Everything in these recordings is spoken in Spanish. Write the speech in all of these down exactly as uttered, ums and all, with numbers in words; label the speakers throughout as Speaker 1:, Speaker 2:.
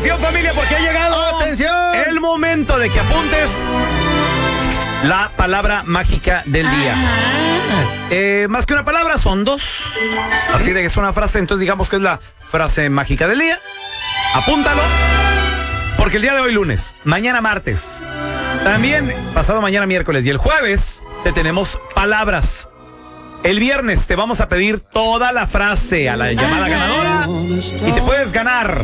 Speaker 1: Atención, familia, porque ha llegado
Speaker 2: ¡Atención!
Speaker 1: el momento de que apuntes la palabra mágica del día. Eh, más que una palabra, son dos. Así de que es una frase, entonces digamos que es la frase mágica del día. Apúntalo, porque el día de hoy lunes, mañana martes, también pasado mañana miércoles y el jueves te tenemos palabras. El viernes te vamos a pedir toda la frase a la llamada ganadora y te puedes ganar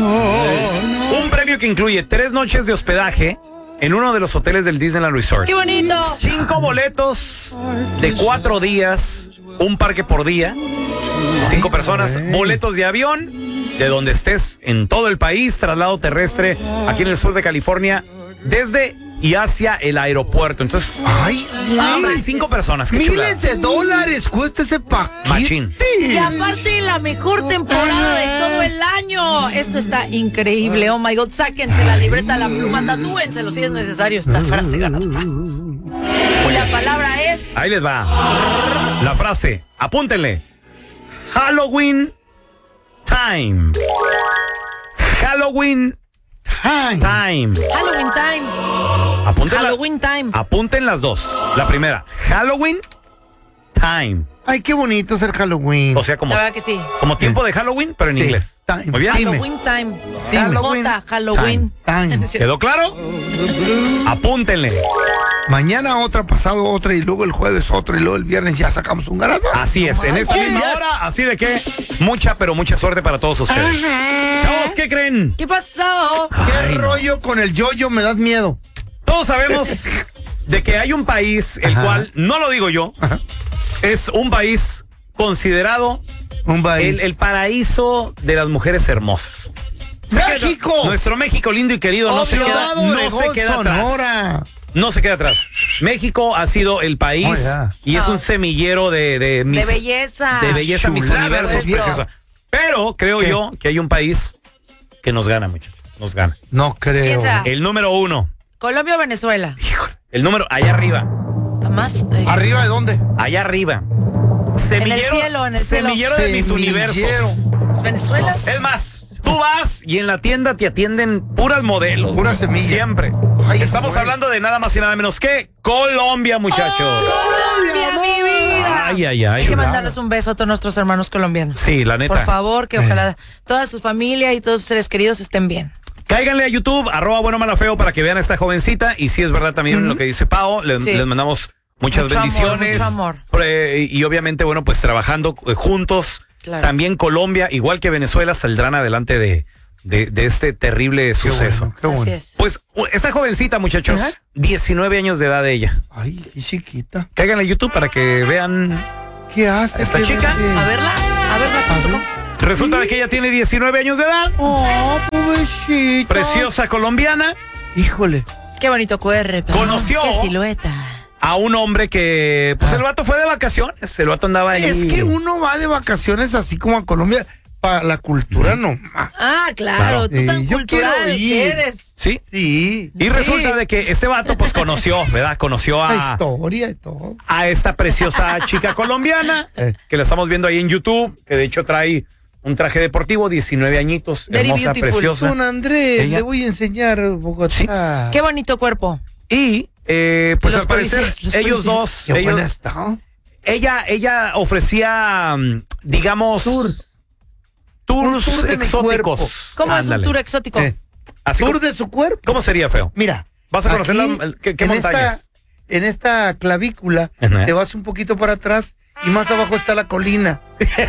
Speaker 1: un premio que incluye tres noches de hospedaje en uno de los hoteles del Disneyland Resort.
Speaker 3: ¡Qué bonito!
Speaker 1: Cinco boletos de cuatro días, un parque por día, cinco personas, boletos de avión de donde estés en todo el país, traslado terrestre aquí en el sur de California, desde y hacia el aeropuerto. Entonces,
Speaker 2: ay,
Speaker 1: hombre, cinco personas, qué chulada.
Speaker 2: Miles de dólares cuesta ese paquete.
Speaker 1: Machín.
Speaker 3: Y aparte, la mejor temporada de todo el año. Esto está increíble. Oh my God, sáquense la libreta, la pluma, tatúenselo si es necesario esta frase ganadora. Y la palabra es...
Speaker 1: Ahí les va. La frase, apúntenle. Halloween time. Halloween
Speaker 2: Ay,
Speaker 1: time.
Speaker 3: Halloween time.
Speaker 1: Apunten,
Speaker 3: Halloween
Speaker 1: la,
Speaker 3: time.
Speaker 1: apunten las dos. La primera, Halloween time.
Speaker 2: ay, qué bonito ser Halloween.
Speaker 1: O sea, como,
Speaker 3: La verdad que sí.
Speaker 1: como tiempo de Halloween, pero en
Speaker 2: Sí,
Speaker 1: inglés.
Speaker 2: time.
Speaker 1: Muy bien.
Speaker 2: Dime.
Speaker 3: Halloween time.
Speaker 2: Dime.
Speaker 1: Halloween
Speaker 3: J, Halloween.
Speaker 2: Time.
Speaker 1: ¿Quedó claro? Apúntenle.
Speaker 2: Mañana otra, pasado otra y luego el jueves otra y luego el viernes ya sacamos un ganador.
Speaker 1: Así es, en esta misma hora, así de que mucha, pero mucha suerte para todos ustedes. Chavos, ¿qué creen?
Speaker 3: ¿Qué pasó?
Speaker 2: ¿Qué
Speaker 1: Ay, no.
Speaker 2: rollo con el yoyo? Me das miedo.
Speaker 1: Todos sabemos de que hay un país, el
Speaker 2: Ajá.
Speaker 1: cual, no lo digo yo,
Speaker 2: Ajá.
Speaker 1: es un país considerado
Speaker 2: Un país.
Speaker 1: el, el paraíso de las mujeres hermosas. Se
Speaker 2: ¡México!
Speaker 1: queda- nuestro México lindo y querido no, se
Speaker 2: Ciudad
Speaker 1: queda, no se
Speaker 2: Obregón,
Speaker 1: queda atrás.
Speaker 2: Sonora.
Speaker 1: No se queda atrás. México ha sido el país
Speaker 2: Oh, yeah.
Speaker 1: y es
Speaker 3: Oh.
Speaker 1: un semillero de, de, mis-
Speaker 3: De belleza.
Speaker 1: de belleza, mis
Speaker 2: Chulada,
Speaker 1: universos
Speaker 3: esto.
Speaker 1: preciosos. Pero creo
Speaker 2: ¿Qué?
Speaker 1: yo que hay un país que nos gana mucho. Nos gana.
Speaker 2: No creo.
Speaker 3: Piensa.
Speaker 1: El número uno.
Speaker 3: Colombia o Venezuela.
Speaker 1: Híjole, el número, allá arriba.
Speaker 3: Más. eh,
Speaker 2: ¿Arriba de dónde?
Speaker 1: Allá arriba. Semillero,
Speaker 3: cielo, en el cielo.
Speaker 1: semillero de mis
Speaker 2: Semillero.
Speaker 1: universos.
Speaker 3: Venezuela.
Speaker 1: Es más, tú vas y en la tienda te atienden puras modelos.
Speaker 2: Puras
Speaker 1: güey,
Speaker 2: semillas.
Speaker 1: Siempre.
Speaker 2: Ay,
Speaker 1: Estamos
Speaker 2: güey.
Speaker 1: hablando de nada más y nada menos que Colombia, muchachos.
Speaker 3: Colombia, mi vida.
Speaker 1: Ay, ay, ay.
Speaker 3: Hay que mandarles un beso a todos nuestros hermanos colombianos.
Speaker 1: Sí, la neta.
Speaker 3: Por favor, que ojalá toda su familia y todos sus seres queridos estén bien.
Speaker 1: Cáiganle a YouTube, arroba bueno malo feo, para que vean a esta jovencita. Y si es verdad también lo que dice Pao, le-
Speaker 3: Sí.
Speaker 1: les mandamos muchas
Speaker 3: Mucho amor,
Speaker 1: bendiciones.
Speaker 3: mucho amor.
Speaker 1: Eh, y obviamente, bueno, pues trabajando eh, juntos.
Speaker 3: Claro.
Speaker 1: También Colombia, igual que Venezuela, saldrán adelante de, de, de este terrible
Speaker 2: Qué
Speaker 1: suceso.
Speaker 2: bueno, qué
Speaker 3: Así
Speaker 2: bueno.
Speaker 3: es.
Speaker 1: Pues u- esta jovencita, muchachos,
Speaker 2: Ajá.
Speaker 1: diecinueve años de edad de ella.
Speaker 2: Ay, qué chiquita.
Speaker 1: Cáiganle a YouTube para que vean.
Speaker 2: ¿Qué hace?
Speaker 1: ¿Esta
Speaker 2: ¿Qué
Speaker 1: chica?
Speaker 2: hace?
Speaker 3: A verla, a verla.
Speaker 2: A ver.
Speaker 3: ¿cómo?
Speaker 1: Resulta de que ella tiene diecinueve años de edad.
Speaker 2: Oh, pobrecita.
Speaker 1: Preciosa colombiana.
Speaker 2: Híjole.
Speaker 3: Qué bonito cuerpo.
Speaker 1: Conoció-
Speaker 3: Qué silueta.
Speaker 1: A un hombre que, pues el vato fue de vacaciones. El vato andaba ahí.
Speaker 2: Es que uno va de vacaciones así como a Colombia para la cultura nomás.
Speaker 3: Ah, claro,
Speaker 1: Claro.
Speaker 3: tú tan
Speaker 2: Eh, yo
Speaker 3: cultural
Speaker 2: quiero ir.
Speaker 3: que eres.
Speaker 1: Sí.
Speaker 2: Sí.
Speaker 1: Y resulta de que este vato, pues conoció, ¿verdad? Conoció
Speaker 2: La
Speaker 1: a,
Speaker 2: historia y todo.
Speaker 1: a esta preciosa chica colombiana
Speaker 2: Eh.
Speaker 1: que la estamos viendo ahí en YouTube, que de hecho trae un traje deportivo, diecinueve añitos,
Speaker 3: Very
Speaker 1: hermosa,
Speaker 3: beautiful.
Speaker 1: preciosa.
Speaker 2: Don Andrés,
Speaker 1: Ella-
Speaker 2: le voy a enseñar Bogotá.
Speaker 3: Qué bonito cuerpo.
Speaker 1: Y, eh, pues
Speaker 3: Los
Speaker 1: al parecer,
Speaker 3: policías, los
Speaker 1: ellos
Speaker 3: policías.
Speaker 1: dos,
Speaker 2: Qué buena
Speaker 1: ellos,
Speaker 2: está.
Speaker 1: ella, ella ofrecía, mm, digamos,
Speaker 2: Tour.
Speaker 1: tours
Speaker 2: Un tour de mi
Speaker 1: exóticos.
Speaker 2: cuerpo.
Speaker 3: ¿Cómo es
Speaker 1: Ándale.
Speaker 3: un tour exótico?
Speaker 2: Eh,
Speaker 1: Así
Speaker 2: Tour
Speaker 1: como-
Speaker 2: de su cuerpo.
Speaker 1: ¿Cómo sería, feo?
Speaker 2: Mira.
Speaker 1: ¿Vas a conocer
Speaker 2: aquí,
Speaker 1: la- qué- qué
Speaker 2: en
Speaker 1: montañas?
Speaker 2: Esta, en esta clavícula,
Speaker 1: Ajá.
Speaker 2: te vas un poquito para atrás y más abajo está la colina.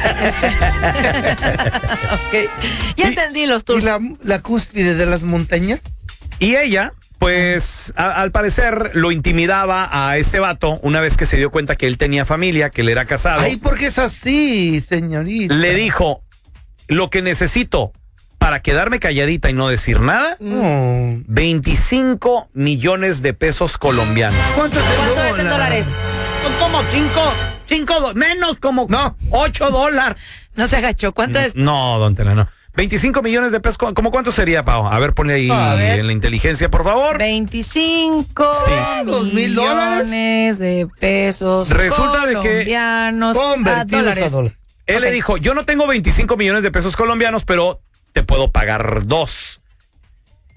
Speaker 3: Ok. Ya
Speaker 1: Y-
Speaker 3: entendí los
Speaker 2: Y
Speaker 3: tours.
Speaker 2: la, la cúspide de las montañas.
Speaker 1: Y ella, pues, a- al parecer lo intimidaba a este vato una vez que se dio cuenta que él tenía familia, que él era casado.
Speaker 2: Ay, ¿por qué es así, señorita?
Speaker 1: Le dijo, lo que necesito para quedarme calladita y no decir nada,
Speaker 2: No.
Speaker 1: veinticinco millones de pesos colombianos.
Speaker 2: ¿Cuánto es el
Speaker 3: ¿Cuánto es en
Speaker 2: dólar?
Speaker 3: dólares?
Speaker 1: Son como cinco, cinco, do- menos como
Speaker 2: No.
Speaker 1: ocho dólares.
Speaker 3: No se agachó. ¿Cuánto es?
Speaker 1: No, don Tela, no. veinticinco millones de pesos, ¿cómo cuánto sería, Pau? A ver, ponle ahí
Speaker 2: A ver.
Speaker 1: en la inteligencia, por favor.
Speaker 3: veinticinco
Speaker 1: Sí.
Speaker 2: ¿Dos mil dólares?
Speaker 3: millones de pesos
Speaker 1: Resulta de que-
Speaker 3: colombianos a
Speaker 2: Convertidos
Speaker 3: dólares.
Speaker 2: a dólares.
Speaker 1: Él
Speaker 3: Ok.
Speaker 1: le dijo, yo no tengo veinticinco millones de pesos colombianos, pero te puedo pagar dos.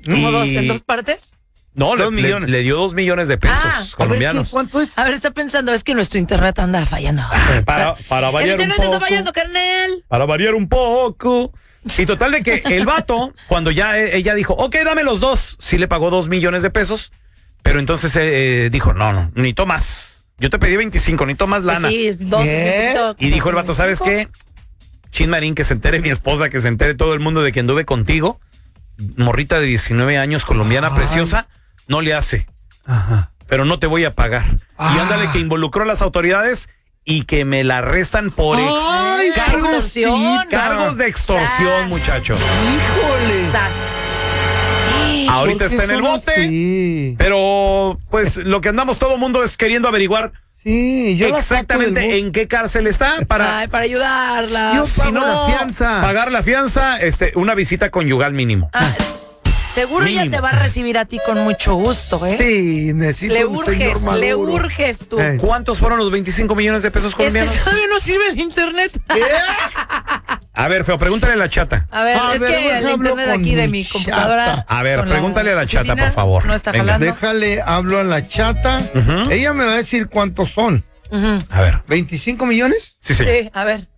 Speaker 3: ¿Cómo
Speaker 1: Y-
Speaker 3: dos? ¿En dos partes?
Speaker 1: No, le,
Speaker 2: Dos
Speaker 1: le-
Speaker 2: millones.
Speaker 1: le dio dos millones de pesos
Speaker 3: Ah,
Speaker 1: colombianos.
Speaker 2: A ver, ¿qué? ¿Cuánto es?
Speaker 3: A ver, está pensando, es que nuestro internet anda fallando.
Speaker 1: Para, para
Speaker 3: El
Speaker 1: variar un
Speaker 3: internet
Speaker 1: poco.
Speaker 3: está fallando, carnal.
Speaker 1: Para variar un poco. Y total de que el vato, cuando ya eh, ella dijo, ok, dame los dos, sí le pagó dos millones de pesos, pero entonces eh, dijo, no, no, necesito más. Yo te pedí veinticinco, necesito más lana.
Speaker 3: Sí, es dos.
Speaker 2: ¿Qué?
Speaker 3: es un poquito
Speaker 1: Y dijo el
Speaker 3: como
Speaker 1: vato, ¿sabes
Speaker 3: veinticinco.
Speaker 1: qué? Chin Marín, que se entere mi esposa, que se entere todo el mundo de que anduve contigo. Morrita de diecinueve años, colombiana
Speaker 2: Ay.
Speaker 1: preciosa, no le hace,
Speaker 2: Ajá.
Speaker 1: pero no te voy a pagar. Y
Speaker 2: Ah.
Speaker 1: ándale que involucró a las autoridades y que me la arrestan por ex-
Speaker 2: Ay,
Speaker 1: cargos,
Speaker 3: extorsión.
Speaker 1: cargos de extorsión,
Speaker 3: Ah.
Speaker 1: muchacho.
Speaker 2: Híjole.
Speaker 3: Sas.
Speaker 1: Ahorita
Speaker 2: ¿Por qué
Speaker 1: está en el
Speaker 2: son
Speaker 1: bote,
Speaker 2: así?
Speaker 1: pero pues lo que andamos todo mundo es queriendo averiguar
Speaker 2: Sí, yo la saco
Speaker 1: exactamente
Speaker 2: del bote.
Speaker 1: en qué cárcel está para
Speaker 3: Ay, para ayudarla.
Speaker 2: Yo
Speaker 1: si
Speaker 2: pago
Speaker 1: no
Speaker 2: la fianza.
Speaker 1: pagar la fianza, este, una visita conyugal mínimo.
Speaker 3: Ah, seguro ella
Speaker 1: Mínimo.
Speaker 3: te va a recibir a ti con mucho gusto, ¿eh?
Speaker 2: Sí, necesito
Speaker 3: Le
Speaker 2: un señor
Speaker 3: urges,
Speaker 2: maduro.
Speaker 3: le urges tú.
Speaker 2: Eh.
Speaker 1: ¿Cuántos fueron los veinticinco millones de pesos
Speaker 3: Este
Speaker 1: colombianos?
Speaker 3: todavía no sirve el internet.
Speaker 1: A ver, feo, pregúntale a la chata.
Speaker 3: A ver,
Speaker 2: A
Speaker 3: es
Speaker 2: ver,
Speaker 3: que el
Speaker 2: hablo
Speaker 3: internet
Speaker 2: con
Speaker 3: aquí de
Speaker 2: mi
Speaker 3: mi computadora.
Speaker 2: chata.
Speaker 1: A ver,
Speaker 3: con
Speaker 1: pregúntale a la chata,
Speaker 3: oficina,
Speaker 1: por favor.
Speaker 3: No está
Speaker 1: Venga.
Speaker 3: jalando.
Speaker 2: Déjale, hablo a la chata.
Speaker 1: Ujú.
Speaker 2: Ella me va a decir cuántos son.
Speaker 3: Ujú.
Speaker 1: A ver.
Speaker 2: ¿veinticinco millones?
Speaker 1: Sí, sí.
Speaker 3: Sí, a ver.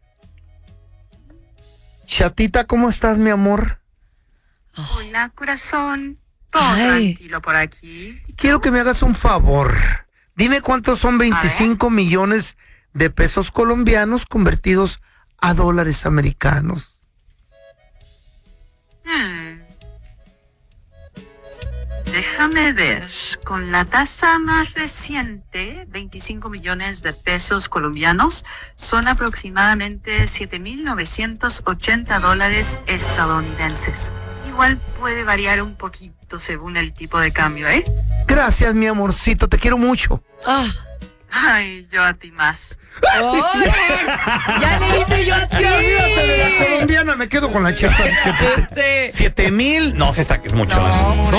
Speaker 2: Chatita, ¿cómo estás, mi amor?
Speaker 4: Hola, corazón. Todo
Speaker 3: Ay.
Speaker 4: tranquilo por aquí.
Speaker 2: Quiero que me hagas un favor. Dime cuántos son veinticinco millones de pesos colombianos convertidos a dólares americanos.
Speaker 4: Hmm. Déjame ver. Con la tasa más reciente, veinticinco millones de pesos colombianos, son aproximadamente siete mil novecientos ochenta dólares estadounidenses. Igual puede variar un poquito según el tipo de cambio, ¿eh?
Speaker 2: Gracias, mi amorcito, te quiero mucho.
Speaker 3: Ah.
Speaker 4: Ay, yo a ti más.
Speaker 3: ¡Ay! Ya le hice yo a ti.
Speaker 2: Olvídate de la colombiana, me quedo con la chata.
Speaker 3: Este.
Speaker 1: Siete mil, no, se está que es mucho.
Speaker 3: No,
Speaker 1: eso.